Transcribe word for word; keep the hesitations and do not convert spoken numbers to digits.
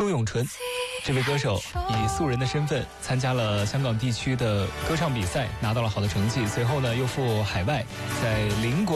邱永纯，这位歌手以素人的身份参加了香港地区的歌唱比赛，拿到了好的成绩，随后呢又赴海外，在邻国